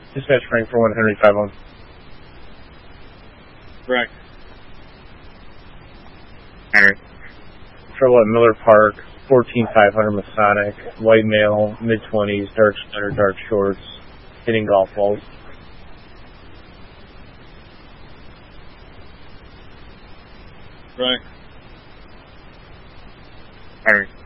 Dispatch Frank for 1 Henry 5-1. Correct. Henry. Trouble at Miller Park, 14500 Masonic, white male, mid-20s, dark sweater, dark shorts, hitting golf balls. Correct. Henry.